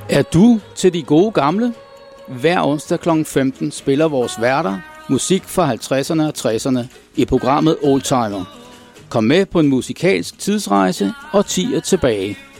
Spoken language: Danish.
Er du til de gode gamle? Hver onsdag kl. 15 spiller vores værter musik fra 50'erne og 60'erne i programmet Oldtimer. Kom med på en musikalsk tidsrejse og 10'er tilbage.